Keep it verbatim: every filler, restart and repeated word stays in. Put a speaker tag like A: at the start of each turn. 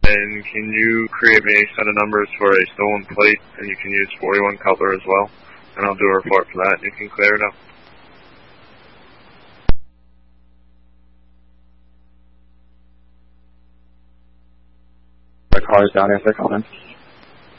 A: And can you create me a set of numbers for a stolen plate, and you can use forty-one Cutler as well, and I'll do a report for that, and you can clear it up.
B: My car is down, answer, comment.